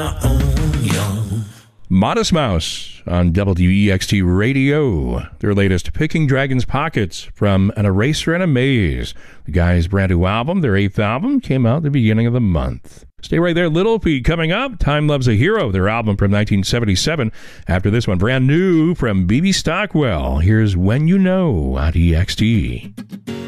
Modest Mouse on WEXT Radio. Their latest, Picking Dragon's Pockets, from An Eraser and a Maze. The guys' brand new album, their 8th album, came out at the beginning of the month. Stay right there, Little Feat. Coming up, Time Loves a Hero, their album from 1977. After this one, brand new from BB Stockwell. Here's When You Know on EXT.